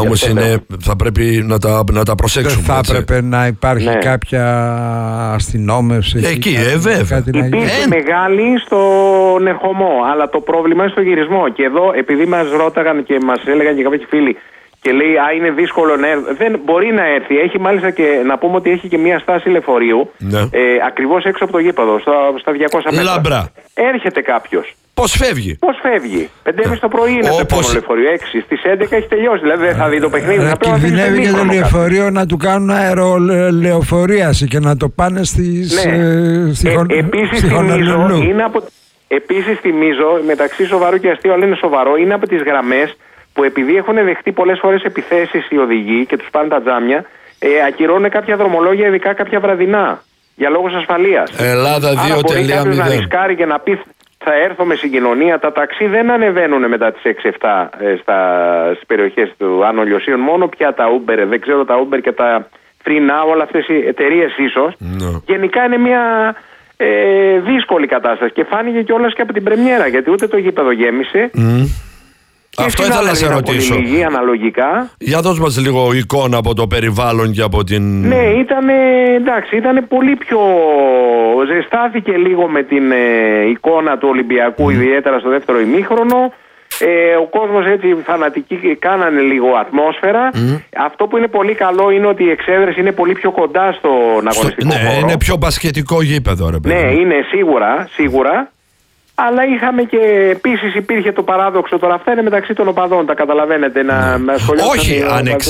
Όμως θα πρέπει να τα προσέξουμε. Δεν θα έπρεπε να υπάρχει κάποια αστυνόμευση. Εκεί, βέβαια. Υπήρχε μεγάλη στον ερχομό, αλλά το πρόβλημα είναι στο γυρισμό. Και εδώ, επειδή μας ρώταγαν και μας έλεγαν και κάποιοι φίλοι, και λέει, είναι δύσκολο να έρθει. Δεν μπορεί να έρθει. Έχει μάλιστα και να πούμε ότι έχει και μια στάση λεωφορείου. Ναι. Ακριβώς έξω από το γήπεδο, στα 200 μέτρα. Λάμπρα. Έρχεται κάποιος. Πώς φεύγει? 5:30 το πρωί είναι το επόμενο λεωφορείο. 6 στις 11 έχει τελειώσει. Δηλαδή δεν θα δει το παιχνίδι. Κινδυνεύει και το λεωφορείο να του κάνουν αερολεωφορίαση και να το πάνε στη Χονολουλού. Επίσης θυμίζω, μεταξύ σοβαρού και αστείου, αλλά είναι σοβαρό, είναι από τις γραμμές που επειδή έχουν δεχτεί πολλές φορές επιθέσεις οι οδηγοί και τους πάνε τα τζάμια, ακυρώνουν κάποια δρομολόγια, ειδικά κάποια βραδινά, για λόγους ασφαλείας. Ελλάδα 2.0. Άρα μπορεί κάποιος να ρισκάρει και να πει θα έρθω με συγκοινωνία. Τα ταξί δεν ανεβαίνουν μετά τις 6-7 στις περιοχές του Άνω Λιωσίων, μόνο πια τα Uber, δεν ξέρω τα Uber και τα Free Now, όλα αυτές οι εταιρείες ίσως. Γενικά είναι μια δύσκολη κατάσταση και φάνηκε κιόλας και από την πρεμιέρα, γιατί ούτε το γήπεδο γέμισε. Αυτό ήθελα να σε ρωτήσω. Λίγη, αναλογικά. Για δώσ' μας λίγο εικόνα από το περιβάλλον και από την... Ναι, ήταν πολύ πιο... Ζεστάθηκε λίγο με την εικόνα του Ολυμπιακού, ιδιαίτερα στο δεύτερο ημίχρονο. Ο κόσμος έτσι φανατικοί κάνανε λίγο ατμόσφαιρα. Αυτό που είναι πολύ καλό είναι ότι η εξέδρεση είναι πολύ πιο κοντά στον αγωνιστικό χώρο. Είναι πιο μπασκετικό γήπεδο, ρε παιδί. Ναι, είναι σίγουρα. Αλλά είχαμε και επίσης υπήρχε το παράδοξο, τώρα αυτά είναι μεταξύ των οπαδών, τα καταλαβαίνετε, να ασχολιόταν. Όχι,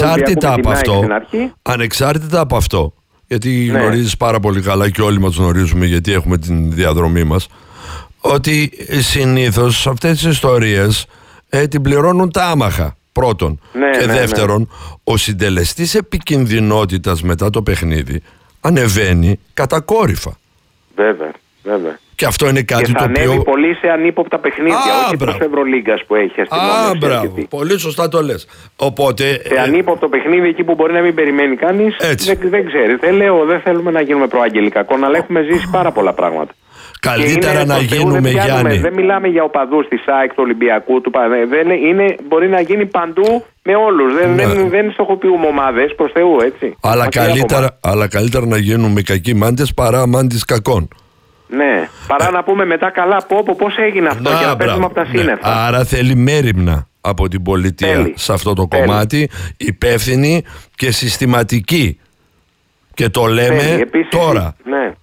ανεξάρτητα από αυτό, γιατί γνωρίζεις πάρα πολύ καλά και όλοι μας γνωρίζουμε, γιατί έχουμε την διαδρομή μας, ότι συνήθως αυτές τις ιστορίες την πληρώνουν τα άμαχα, πρώτον. Και δεύτερον, ο συντελεστής επικινδυνότητας μετά το παιχνίδι ανεβαίνει κατακόρυφα. Βέβαια. Και αυτό είναι κάτι το οποίο... Και θα ανέβει πολύ σε ανύποπτα παιχνίδια, όχι προς Ευρωλίγκας που έχει αστυνομία. Μπράβο, πολύ σωστά το λες. Οπότε... Σε ανύποπτο παιχνίδι, εκεί που μπορεί να μην περιμένει κανείς, δεν ξέρει. Δεν θέλουμε να γίνουμε προάγγελοι κακών, αλλά έχουμε ζήσει πάρα πολλά πράγματα. Καλύτερα να γίνουμε, Γιάννη. Δεν μιλάμε για οπαδούς της ΑΕΚ, του Ολυμπιακού, του μπορεί να γίνει παντού με όλους. Δεν στοχοποιούμε ομάδες, προς Θεού, έτσι. Αλλά καλύτερα να γίνουμε κακοί μάντες παρά μάντες κακών. Ναι, παρά να πούμε μετά καλά πώς έγινε αυτό και να πέσουμε από τα σύννεφα. Άρα θέλει μέριμνα από την πολιτεία σε αυτό το κομμάτι, υπεύθυνη και συστηματική. Και το λέμε τώρα. Ναι.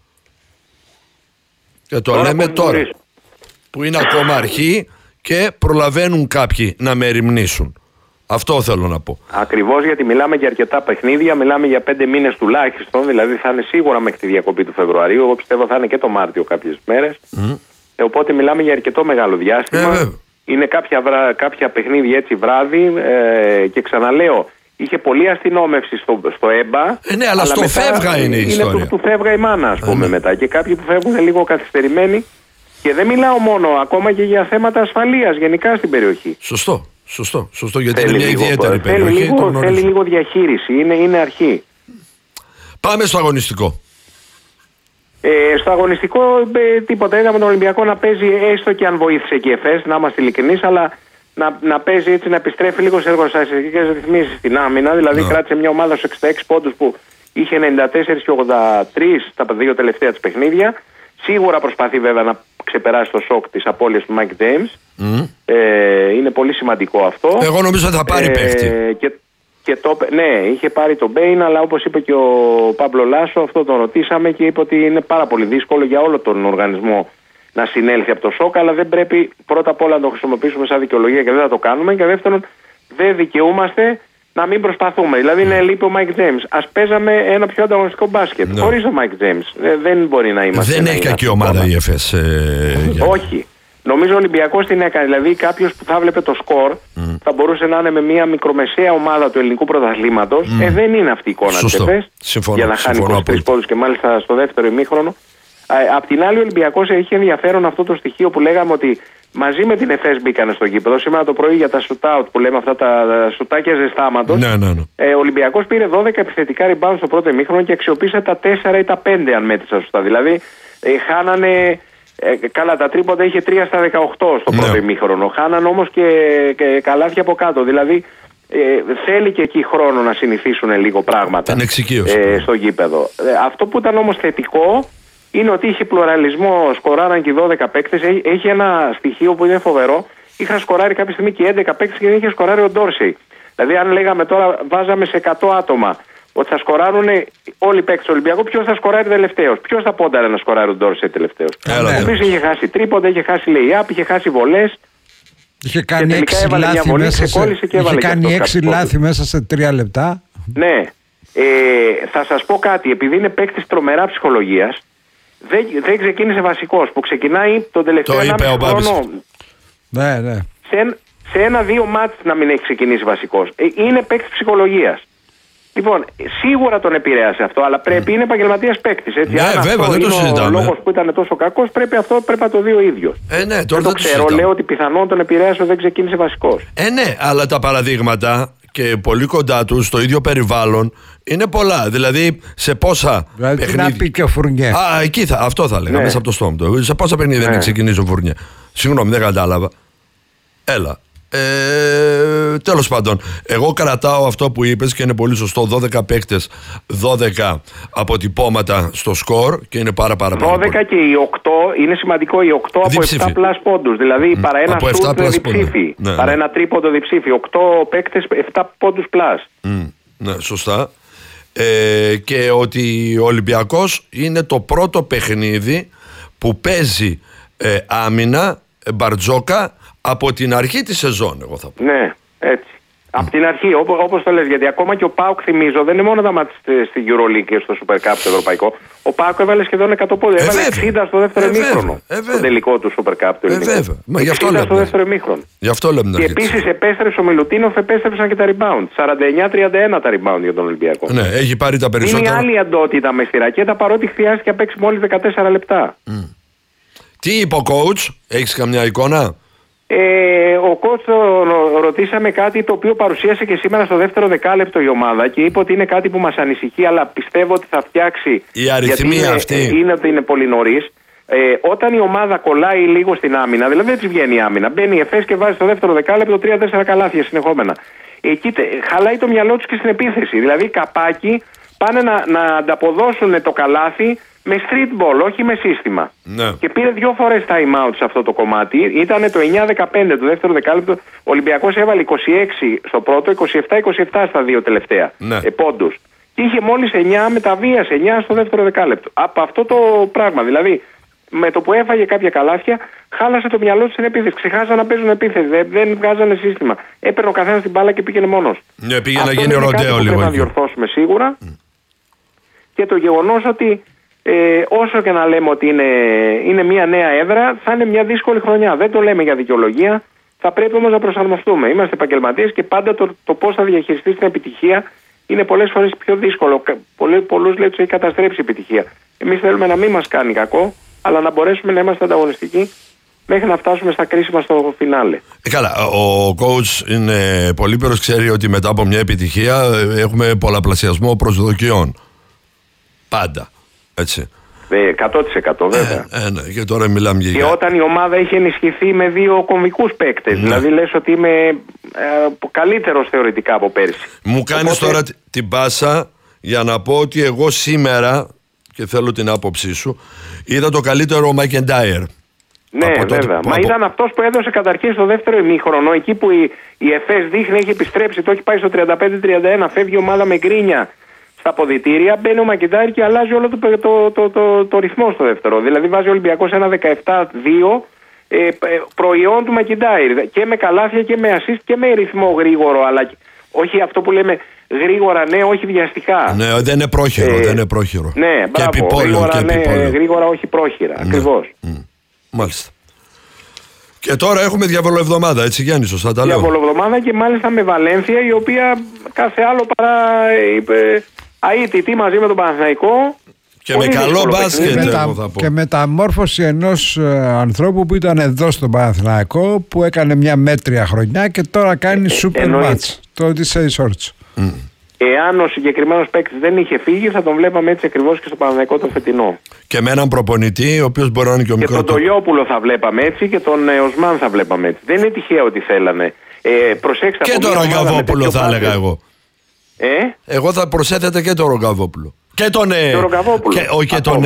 Και το λέμε τώρα. Που είναι ακόμα αρχή και προλαβαίνουν κάποιοι να μεριμνήσουν. Αυτό θέλω να πω. Ακριβώς, γιατί μιλάμε για αρκετά παιχνίδια, μιλάμε για 5 μήνες τουλάχιστον, δηλαδή θα είναι σίγουρα μέχρι τη διακοπή του Φεβρουαρίου. Εγώ πιστεύω θα είναι και το Μάρτιο κάποιες μέρες. Οπότε μιλάμε για αρκετό μεγάλο διάστημα. Είναι κάποια παιχνίδια έτσι βράδυ και ξαναλέω, είχε πολλή αστυνόμευση στο ΕΜΠΑ. Ναι, αλλά στο φεύγα είναι η ιστορία. Του φεύγα η μάνα, ας πούμε, μετά. Και κάποιοι που φεύγουν λίγο καθυστερημένοι. Και δεν μιλάω μόνο, ακόμα και για θέματα ασφαλείας γενικά στην περιοχή. Σωστό, γιατί είναι μια ιδιαίτερη περιοχή. Θέλει λίγο διαχείριση, είναι αρχή. Πάμε στο αγωνιστικό. Στο αγωνιστικό τίποτα. Είδαμε τον Ολυμπιακό να παίζει, έστω και αν βοήθησε και η ΕΦΕΣ, να είμαστε ειλικρινείς, αλλά να παίζει έτσι, να επιστρέφει λίγο σε εργοστασιακές ρυθμίσεις στην άμυνα. Δηλαδή κράτησε μια ομάδα στους 66 πόντους που είχε 94 και 83 στα 2 τελευταία της παιχνίδια. Σίγουρα προσπαθεί βέβαια να ξεπεράσει το σοκ της απώλειας του Mike James. Είναι πολύ σημαντικό αυτό. Εγώ νομίζω θα πάρει παίχτη. Ναι, είχε πάρει τον Μπέιν, αλλά όπως είπε και ο Παύλο Λάσο, αυτό τον ρωτήσαμε και είπε ότι είναι πάρα πολύ δύσκολο για όλο τον οργανισμό να συνέλθει από το σοκ, αλλά δεν πρέπει πρώτα απ' όλα να το χρησιμοποιήσουμε σαν δικαιολογία και δεν θα το κάνουμε. Και δεύτερον, δεν δικαιούμαστε να μην προσπαθούμε. Δηλαδή, είναι λείπει ο Mike James. Ας παίζαμε ένα πιο ανταγωνιστικό μπάσκετ. Χωρίς ο Mike James. Δεν μπορεί να είμαστε. Δεν έχει κακή ομάδα η ΕΦΕΣ. Όχι. Νομίζω ο Ολυμπιακός την έκανε. Δηλαδή, κάποιος που θα βλέπε το σκορ θα μπορούσε να είναι με μια μικρομεσαία ομάδα του ελληνικού πρωταθλήματος. Δεν είναι αυτή η εικόνα της ΕΦΕΣ. Για να χάνει 23 πόντους και μάλιστα στο δεύτερο ημίχρονο. Απ' την άλλη, ο Ολυμπιακός έχει ενδιαφέρον αυτό το στοιχείο που λέγαμε ότι μαζί με την ΕΦΕΣ μπήκανε στο γήπεδο. Σήμερα το πρωί για τα shoot-out που λέμε, αυτά τα σουτάκια ζεστάματος. Ο Ολυμπιακός πήρε 12 επιθετικά rebound στο πρώτο ημίχρονο και αξιοποίησε τα 4 ή τα 5, αν μέτρησα σωστά. Δηλαδή, χάνανε. Καλά, τα τρίποτα είχε 3 στα 18 στο πρώτο ημίχρονο. Χάνανε όμως και καλάθια από κάτω. Δηλαδή, θέλει και εκεί χρόνο να συνηθίσουν λίγο πράγματα στο γήπεδο. Αυτό που ήταν όμως θετικό είναι ότι είχε πλουραλισμό, σκοράραν και 12 παίκτες. Έχει ένα στοιχείο που είναι φοβερό. Είχαν σκοράρει κάποια στιγμή και 11 παίκτες και δεν είχε σκοράρει ο Ντόρσεϊ. Δηλαδή, αν λέγαμε τώρα, βάζαμε σε 100 άτομα ότι θα σκοράρουν όλοι οι παίκτες του Ολυμπιακού, ποιος θα σκοράρει τελευταίος? Ποιος θα πόνταρε να σκοράρει ο Ντόρσεϊ τελευταίος? Ο οποίος είχε χάσει τρίποντα, είχε χάσει lay-up, είχε χάσει βολές. Είχε κάνει 6 λάθη μέσα σε 3 λεπτά. Ναι. Θα σας πω κάτι, επειδή είναι παίκτης τρομερά ψυχολογίας, δεν ξεκίνησε βασικός, που ξεκινάει τον τελευταίο 1,5 χρόνο. Ναι. Σε 1-2 μάτς να μην έχει ξεκινήσει βασικός. Είναι παίκτης ψυχολογίας. Λοιπόν, σίγουρα τον επηρέασε αυτό, αλλά είναι επαγγελματίας παίκτης. Ναι, αν βέβαια, αυτό δεν το συζητάμε. Ο λόγος που ήταν τόσο κακός, πρέπει να το δει ο ίδιος. Ναι, δεν το ξέρω, λέω ότι πιθανόν τον επηρέασε δεν ξεκίνησε βασικός. Ναι, αλλά τα παραδείγματα και πολύ κοντά του στο ίδιο περιβάλλον είναι πολλά. Δηλαδή, σε πόσα παιχνίδια. Να πει και ο Φουρνιέ. Αυτό θα έλεγα, μέσα από το στόμα του. Σε πόσα παιχνίδια δεν έχει ξεκινήσει ο Φουρνιέ? Συγγνώμη, δεν κατάλαβα. Έλα. Τέλος πάντων, εγώ κρατάω αυτό που είπες και είναι πολύ σωστό. 12 παίκτες, 12 αποτυπώματα στο σκορ και είναι πάρα 12 και οι 8 είναι σημαντικό. Οι 8 από 7 πλάς πόντους. Δηλαδή παρά ένα σούτ διψήφι, παρά ένα τρίποντο διψήφι. 8 παίκτες, 7 πόντους πλάς. Ναι, σωστά. Και ότι ο Ολυμπιακός είναι το πρώτο παιχνίδι που παίζει άμυνα Μπαρτζόκα από την αρχή της σεζόν, εγώ θα πω. Ναι, έτσι. Από την αρχή, όπως το λες, γιατί ακόμα και ο ΠΑΟΚ, θυμίζω, δεν είναι μόνο τα μάτια στη EuroLeague και στο Super Cup στο ευρωπαϊκό. Ο ΠΑΟΚ έβαλε σχεδόν 100 πόντους. Έβαλε 60 στο δεύτερο ημίχρονο. Στο τελικό του Super Cup του ελληνικού. Μα γι' αυτό 60 λέμε. Στο δεύτερο ημίχρονο. Γι' αυτό λέμε. Και επίσης επέστρεψε ο Μιλουτίνοφ, επέστρεψαν και τα rebound. 49-31 τα rebound για τον Ολυμπιακό. Ναι, έχει πάρει τα περισσότερα. Είναι άλλη αντότητα με στη ρακέτα, παρότι χρειάστηκε να παίξει μόλις 14 λεπτά. Τι είπε ο coach, έχεις καμιά εικόνα? Ο coach ρωτήσαμε κάτι το οποίο παρουσίασε και σήμερα στο δεύτερο δεκάλεπτο η ομάδα και είπε ότι είναι κάτι που μας ανησυχεί, αλλά πιστεύω ότι θα φτιάξει. Η αριθμία αυτή είναι ότι είναι πολύ νωρίς. Όταν η ομάδα κολλάει λίγο στην άμυνα, δηλαδή δεν της βγαίνει η άμυνα, μπαίνει η ΕΦΕΣ και βάζει στο δεύτερο δεκάλεπτο 3-4 καλάθια συνεχόμενα. Εκεί χαλάει το μυαλό τους και στην επίθεση. Δηλαδή οι καπάκι πάνε να ανταποδώσουν το καλάθι με street ball, όχι με σύστημα. Ναι. Και πήρε 2 φορές time out σε αυτό το κομμάτι. Ήταν το 9-15 το δεύτερο δεκάλεπτο. Ο Ολυμπιακός έβαλε 26 στο πρώτο, 27-27 στα 2 τελευταία πόντους. Και είχε μόλις 9 με τα βίας, 9 στο δεύτερο δεκάλεπτο. Από αυτό το πράγμα. Δηλαδή, με το που έφαγε κάποια καλάθια, χάλασε το μυαλό του στην επίθεση. Ξεχάσαν να παίζουν επίθεση. Δεν βγάζανε σύστημα. Έπαιρνε ο καθένας την μπάλα και πήγαινε μόνος. Ναι, πήγε να γίνει ροντέο λίγο. Πρέπει να διορθώσουμε σίγουρα. Και το γεγονός ότι όσο και να λέμε ότι είναι μια νέα έδρα, θα είναι μια δύσκολη χρονιά. Δεν το λέμε για δικαιολογία. Θα πρέπει όμως να προσαρμοστούμε. Είμαστε επαγγελματίες και πάντα το πώς θα διαχειριστείς την επιτυχία είναι πολλές φορές πιο δύσκολο. Πολλούς λέει τους έχει καταστρέψει η επιτυχία. Εμείς θέλουμε να μην μας κάνει κακό, αλλά να μπορέσουμε να είμαστε ανταγωνιστικοί μέχρι να φτάσουμε στα κρίσιμα στο φινάλε. Καλά, ο coach είναι πολύπερος, ξέρει ότι μετά από μια επιτυχία έχουμε πολλαπλασιασμό προσδοκιών. Πάντα. Έτσι. 100% βέβαια. Ναι, και τώρα μιλάμε για. Και όταν η ομάδα έχει ενισχυθεί με 2 κομβικούς παίκτες, δηλαδή λες ότι είμαι καλύτερος θεωρητικά από πέρσι. Μου κάνεις τώρα την πάσα για να πω ότι εγώ σήμερα, και θέλω την άποψή σου, είδα το καλύτερο Μακεντάιρ. Ναι, βέβαια. Μα ήταν αυτός που έδωσε καταρχήν στο δεύτερο ημίχρονο, εκεί που η ΕΦΕΣ δείχνει έχει επιστρέψει, το έχει πάει στο 35-31, φεύγει η ομάδα με γκρίνια στα αποδυτήρια, μπαίνει ο Μακεντάιρ και αλλάζει όλο το ρυθμό στο δεύτερο. Δηλαδή βάζει ο Ολυμπιακός ένα 17-2 προϊόν του Μακεντάιρ. Και με καλάθια και με assist και με ρυθμό γρήγορο, αλλά όχι αυτό που λέμε γρήγορα, ναι, όχι βιαστικά. Ναι, δεν είναι πρόχειρο. Δεν είναι πρόχειρο. Ναι, μπράβο, και επιπόλαιο. Γρήγορα, όχι πρόχειρα. Ναι. Ακριβώς. Μάλιστα. Και τώρα έχουμε διαβολοεβδομάδα, έτσι Γιάννη, σωστά τα λέω. Διαβολοεβδομάδα και μάλιστα με Βαλένθια, η οποία κάθε άλλο παρά αίτητη μαζί με τον Παναθηναϊκό. Και με καλό μπάσκετ, θα πω. Και μεταμόρφωση ενός ανθρώπου που ήταν εδώ στον Παναθηναϊκό, που έκανε μια μέτρια χρονιά και τώρα κάνει super match, το Odyssey Shorts. Εάν ο συγκεκριμένος παίκτης δεν είχε φύγει, θα τον βλέπαμε έτσι ακριβώς και στο Παναθηναϊκό το φετινό. Και με έναν προπονητή, ο οποίος μπορεί να είναι και ο μικρός. Και τον Τολιόπουλο θα βλέπαμε έτσι και τον Οσμάν θα βλέπαμε έτσι. Δεν είναι τυχαίο ότι θέλανε. Προσέξτε. Και το Ρογκαβόπουλο θα έλεγα εγώ. Εγώ θα προσέθετε και το Ρογκαβόπουλο. Και τον. Και τον.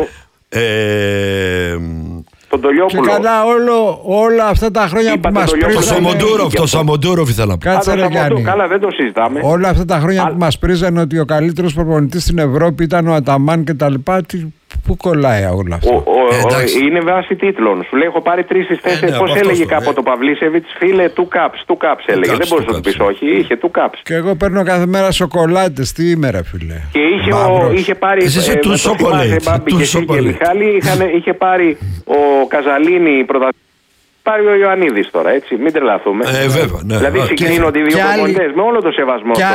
Τον Τολιόπουλο. Και καλά όλα αυτά τα χρόνια που μας πρίζανε. Το Σαμοντούροφ ήθελα να πω. Κάτσε ρε Γιάννη. Καλά, δεν το συζητάμε. Όλα αυτά τα χρόνια που μας πρίζανε ότι ο καλύτερος προπονητής στην Ευρώπη ήταν ο Αταμάν και τα λοιπά. Πού κολλάει όλα αυτά? Είναι βάση τίτλων. Σου λέει: έχω πάρει 3 στις 4. Πώς έλεγε κάποτε ο Παυλίσεβιτς, φίλε, two cups έλεγε. Δεν μπορείς να του πεις όχι, είχε two cups. Και εγώ παίρνω κάθε μέρα σοκολάτες. Τι ημέρα, φίλε. Και είχε πάρει. Εσύ του σοκολάτες. Είχε πάρει ο Καζαλίνη πρωταθλητή. Πάρει ο Ιωαννίδης τώρα, έτσι, μην τρελαθούμε. Βέβαια, ναι. Δηλαδή συγκρίνονται οι δύο προπονητές με όλο το σεβασμό. Και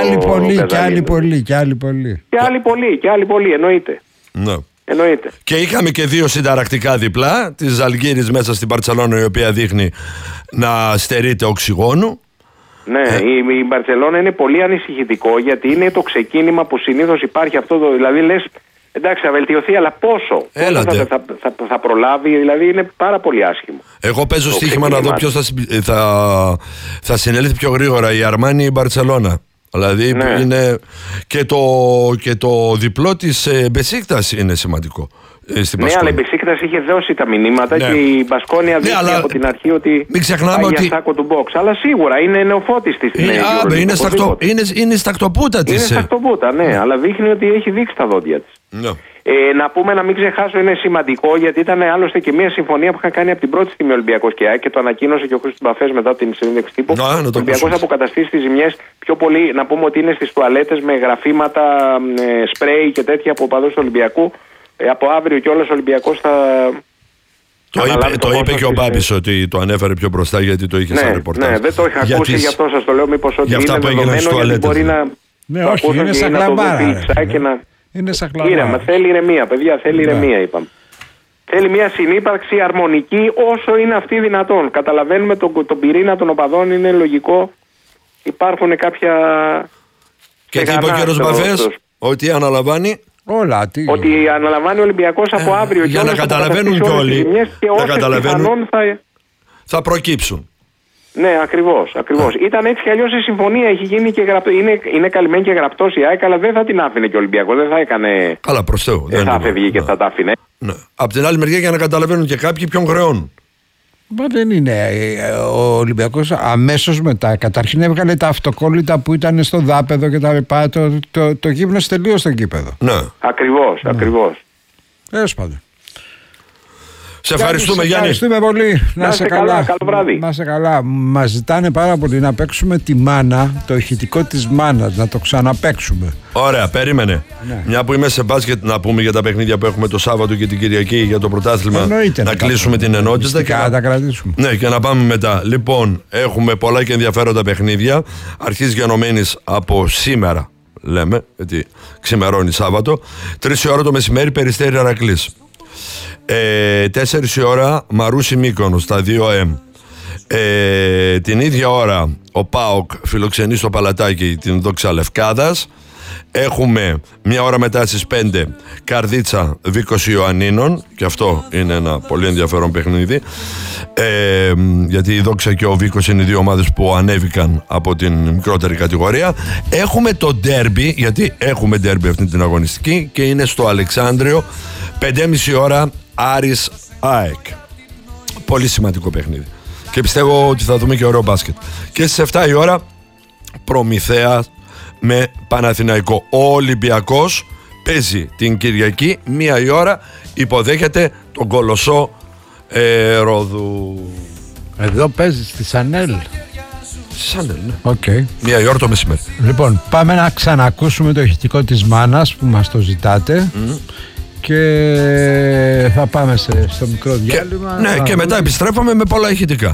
άλλοι πολλοί, εννοείται. Ναι. Και είχαμε και 2 συνταρακτικά διπλά. Τη Ζαλγκίρις μέσα στην Μπαρτσελόνα, η οποία δείχνει να στερείται οξυγόνου. Ναι, η Μπαρτσελόνα είναι πολύ ανησυχητικό, γιατί είναι το ξεκίνημα που συνήθως υπάρχει αυτό το. Δηλαδή λες, εντάξει, θα βελτιωθεί, αλλά πόσο θα προλάβει, δηλαδή είναι πάρα πολύ άσχημο. Εγώ παίζω στοίχημα να δω ποιος θα συνέλθει πιο γρήγορα, η Αρμάνι ή η Μπαρτσελόνα. Δηλαδή είναι και το διπλό της Μπεσίκτας είναι σημαντικό. Ναι, αλλά η Μπεσίκτας είχε δώσει τα μηνύματα και η Μπασκόνια δείχνει από την αρχή ότι μην ξεχνάμε πάει για σάκο του box. Αλλά σίγουρα είναι νεοφώτης της. Είναι στακτοπούτα της. Είναι στακτοπούτα, ναι, αλλά δείχνει ότι έχει δείξει τα δόντια της. Να πούμε, να μην ξεχάσω, είναι σημαντικό, γιατί ήταν άλλωστε και μια συμφωνία που είχαν κάνει από την πρώτη στιγμή ο Ολυμπιακός και ΑΕΚ και το ανακοίνωσε και ο Χρήστος Μπαφές μετά την συνέντευξη τύπου. Ο Ολυμπιακός θα αποκαταστήσει τις ζημιές πιο πολύ. Να πούμε ότι είναι στις τουαλέτες με γραφήματα, σπρέι και τέτοια από οπαδούς του Ολυμπιακού. Από αύριο κιόλας ο Ολυμπιακός θα. Το είπε και ο Μπάμπης ότι το ανέφερε πιο μπροστά, γιατί το είχε σαν ρεπορτάζ. Ναι, δεν το είχα ακούσει, γι' αυτό σας το λέω. Μήπως ότι είναι δεδομένο, γιατί μπορεί να. Ναι, όχι, είναι σαν κλαμπάρα. Είναι σαν κλαμπάρα. Ήρεμα, θέλει ηρεμία, παιδιά, θέλει ηρεμία, είπαμε. Θέλει μια συνύπαρξη αρμονική όσο είναι αυτή δυνατόν. Καταλαβαίνουμε τον πυρήνα των οπαδών, είναι λογικό. Υπάρχουν κάποια. Και τι είπε ο κύριος Μπαφές, ότι αναλαμβάνει. Ότι αναλαμβάνει ο Ολυμπιακός από αύριο. Για να καταλαβαίνουν κι όλοι. Θα προκύψουν. Ναι, ακριβώς. Ήταν έτσι κι αλλιώς η συμφωνία, έχει γίνει και είναι καλυμμένη και γραπτός η ΑΕΚ, αλλά δεν θα την άφηνε και ο Ολυμπιακός. Δεν θα έκανε. Καλά, προς Θεού. Δεν θα φεύγει και θα τα άφηνε. Ναι. Απ' την άλλη μεριά, για να καταλαβαίνουν και κάποιοι ποιον χρεώνουν. Μα δεν είναι. Ο Ολυμπιακός αμέσως μετά, καταρχήν έβγαλε τα αυτοκόλλητα που ήταν στο δάπεδο και τα λοιπά. Το γύμνωσε τελείως στο γήπεδο. Ναι. Ακριβώς. Τέλος πάντων. Σε ευχαριστούμε, Γιάννη. Ευχαριστούμε πολύ. Να είσαι καλά. Καλό βράδυ. Να είσαι καλά. Μας ζητάνε πάρα πολύ να παίξουμε τη μάνα, το ηχητικό της μάνας, να το ξαναπαίξουμε. Ωραία, περίμενε. Ναι. Μια που είμαι σε μπάσκετ, να πούμε για τα παιχνίδια που έχουμε το Σάββατο και την Κυριακή για το πρωτάθλημα. Να κλείσουμε την ενότητα και να τα κρατήσουμε. Ναι, και να πάμε μετά. Λοιπόν, έχουμε πολλά και ενδιαφέροντα παιχνίδια. Αρχής γενομένης από σήμερα, λέμε, γιατί ξημερώνει Σάββατο. 3 η ώρα το μεσημέρι, Περιστέρι Ηρακλής. 4 η ώρα Μαρούσι Μύκονος, στα 2M. Την ίδια ώρα ο ΠΑΟΚ φιλοξενεί στο Παλατάκι την Δόξα Λευκάδας. Έχουμε μια ώρα μετά στις 5 Καρδίτσα Βίκος Ιωαννίνων, και αυτό είναι ένα πολύ ενδιαφέρον παιχνίδι, γιατί η Δόξα και ο Βίκος είναι οι δύο ομάδες που ανέβηκαν από την μικρότερη κατηγορία. Έχουμε το ντέρμπι, γιατί έχουμε ντέρμπι αυτή την αγωνιστική, και είναι στο Αλεξάνδριο 5.30 ώρα Άρης ΑΕΚ. Πολύ σημαντικό παιχνίδι και πιστεύω ότι θα δούμε και ωραίο μπάσκετ. Και στις 7 η ώρα Προμηθέα με Παναθηναϊκό. Ο Ολυμπιακός παίζει την Κυριακή 1 η ώρα, υποδέχεται τον Κολοσσό Ρόδου. Εδώ παίζει στη Σανέλ. Σανέλ, ναι. Okay. 1 η ώρα το μεσημέρι. Λοιπόν, πάμε να ξανακούσουμε το ηχητικό της μάνας που μας το ζητάτε. Και θα πάμε στο μικρό διάλειμμα. Ναι, και μετά επιστρέφαμε με πολλά ηχητικά.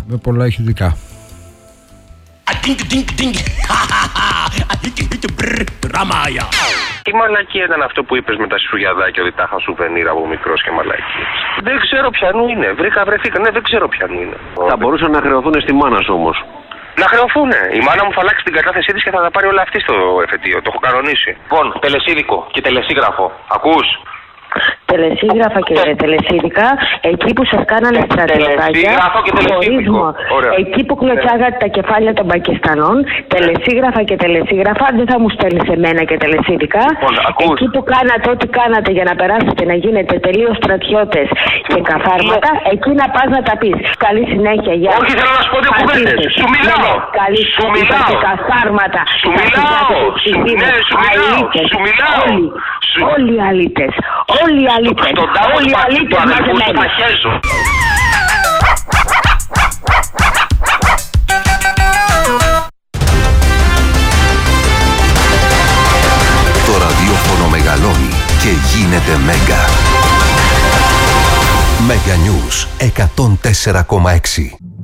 Τι μαλακία ήταν αυτό που είπες με τα σουγιαδάκια, ότι τα είχα σουβενίρ από μικρός και μαλακίες? Δεν ξέρω ποιανού είναι. Βρεθήκα. Ναι, δεν ξέρω ποιανού είναι. Θα μπορούσαν να χρεωθούν στη μάνα σου όμως. Να χρεωθούνε. Η μάνα μου θα αλλάξει την κατάθεσή της και θα τα πάρει όλα αυτή στο εφετείο. Το έχω κανονίσει. Λοιπόν, τελεσίδικο και τελεσίγραφο. Ακούς? τελεσίγραφα και τελεσίδικα, εκεί που σας κάνανε στρατιωτάκια, εκεί που κλωτσάγατε τα κεφάλια των Πακιστανών, τελεσίγραφα και τελεσίγραφα, δεν θα μου στέλνεις εμένα και τελεσίδικα. Εκεί που κάνατε ό,τι κάνατε για να περάσετε να γίνετε τελείως στρατιώτες και καθάρματα, εκεί να πας να τα πεις. Καλή συνέχεια, γεια. Όχι, θέλω να σου πω δύο κουβέντες. Σου μιλάω. Καλή συνέχεια και καθάρματα. Σου μιλάω. Σου μιλάω. Όλοι οι αλήτες. Όλοι οι αλήτες. Όλοι οι αλήτες μαζεμένοι. Το ραδιόφωνο μεγαλώνει και γίνεται Μέγκα. Μέγκα News 104,6.